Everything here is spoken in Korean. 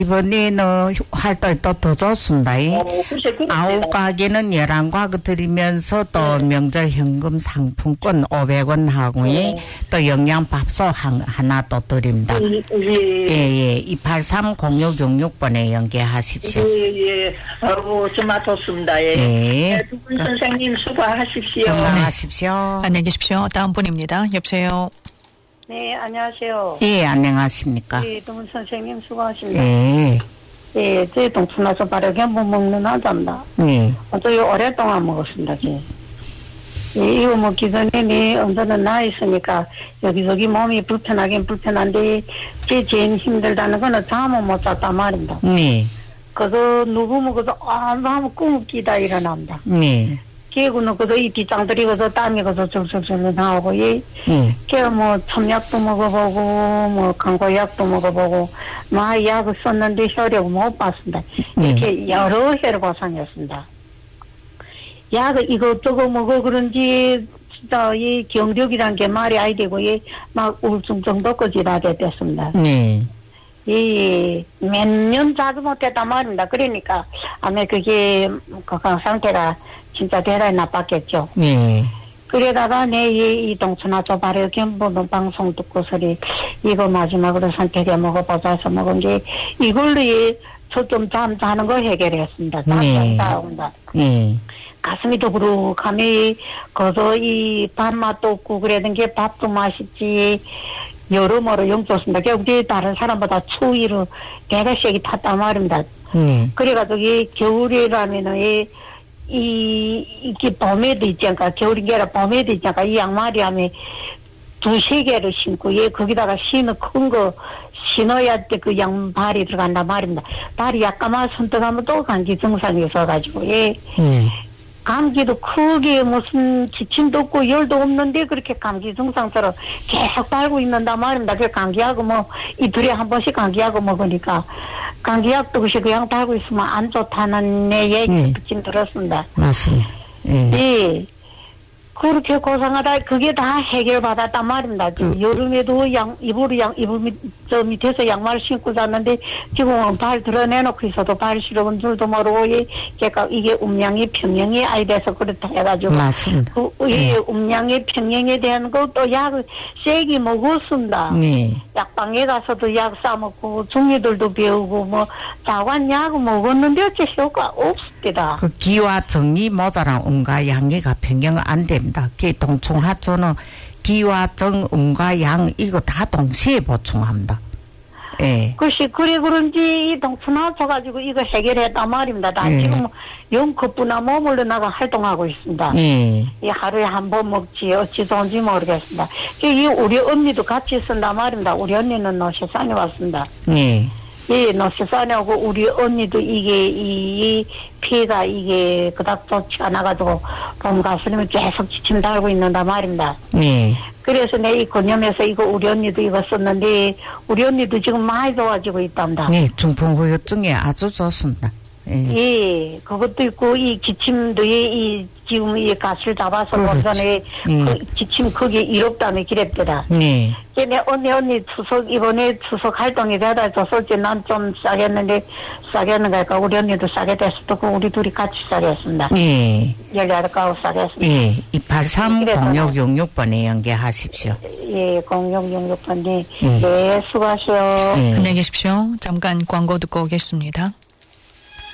이번에는 활동이 또 더 좋습니다. 아홉 가게는 11가구 드리면서 또 명절 현금 상품권 500원 하고 또 영양밥솥 하나 또 드립니다. 예. 283-0666번에 연계하십시오. 예. 정말 좋습니다. 예. 두 분 선생님 수고하십시오. 건강하십시오. 안녕히 계십시오. 다음 분입니다. 여보세요. 네, 안녕하세요. 예, 안녕하십니까. 예, 두 분 선생님 수고하십니다. 예. 예, 저희 동춘아서 바르게 못 먹는 남자입니다. 저희 오랫동안 먹었습니다. 예, 이거 먹기 전에 언제는 나 있으니까 여기저기 몸이 불편하긴 불편한데 제일 힘들다는 거는 잠을 못 잤단 말입니다. 그거 누구 먹어도 너무 꿈을 끼다 일어납니다. 개구는 그저 이 뒷장들이 그저 땀이 그저 절절절 나오고 걔 뭐 첨약도 먹어보고 뭐 강고약도 먹어보고 막 약을 썼는데 효력을 못 봤습니다. 이렇게 여러 해를 고생했습니다. 약을 이것저것 먹어 그런지 진짜 이 경력이란 게 말이 아이 되고 막 우울증 정도까지 다 됐습니다. 몇 년 자주 못했단 말입니다. 그러니까 아마 그게 건강 상태가 진짜 대단히 나빴겠죠. 그러다가 이 동천아조 발효 견보는 방송 듣고서리 이거 마지막으로 선택해 먹어보자 해서 먹은 게 이걸로 저좀 잠 자는 거 해결했습니다. 잠 가슴이 더부룩하면 거저 이 밥맛도 없고 그러던 게 밥도 맛있지 여러모로 용좋습니다. 결국 다른 사람보다 추위로 대가시액이 탔단 말입니다. 그래가지고 이 겨울이라면은 이게 봄에도 있지 않까 겨울인 게 아니라 봄에도 있지 않까 이 양말이 하면 2-3개를 신고 거기다가 신어 큰 거 신어야 때 그 양발이 들어간단 말입니다. 발이 약간만 손등하면 또 감기 증상이 있어가지고 감기도 크게 무슨 기침도 없고 열도 없는데 그렇게 감기 증상처럼 계속 달고 있는단 말입니다. 그 감기약은 이틀에 한 번씩 감기약을 먹으니까 감기약도 그냥 달고 있으면 안 좋다는 얘기 듣긴 들었습니다. 맞습니다. 예. 그렇게 고생하다 그게 다 해결받았단 말입니다. 여름에도 이불 저 밑에서 양말 신고 잤는데 지금은 발 드러내놓고 있어도 발 시려운 줄도 모르고 걔가 이게 음양이 평형이 아이 돼서 그렇다 해가지고 맞습니다. 음양이 평형에 대한 것도 약을 세게 먹었습니다. 약방에 가서도 약 싸먹고 중이들도 배우고 자관약 먹었는데 어째 효과 없습니다. 그 기와 정이 모자란 음과 양이가 평형 안 됩니다. 그 동충하초는 기와 정, 음과 양 이거 다 동시에 보충합니다. 그것이 그런지 이 동충하초 가지고 이거 해결했단 말입니다. 나 지금 영컵부나 몸을 나가 활동하고 있습니다. 이 하루에 한 번 먹지 어찌 좋은지 모르겠습니다. 이 우리 언니도 같이 쓴단 말입니다. 우리 언니는 노시산에 왔습니다. 노시산에 오고 우리 언니도 이 피가 이게 그닥 좋지 않아가지고 봄 가수님을 계속 지침 달고 있는단 말입니다. 그래서 내 이 근염에서 이거 우리 언니도 이거 썼는데 우리 언니도 지금 많이 좋아지고 있답니다. 중풍후유증에 아주 좋습니다. 그것도 있고 이 기침도 지금 이 가시를 잡아서 본전에 기침 크기 이롭다며 기랬더라. 내 언니 이번에 추석 활동이 되다 줬을지 난 좀 싸겠는데 싸겠는가 우리 언니도 싸게 됐었고 우리 둘이 같이 싸겠습니다. 18가구 싸겠습니다. 283-0666번에 연계하십시오. 0666번에 수고하세요. 안녕히 계십시오. 잠깐 광고 듣고 오겠습니다.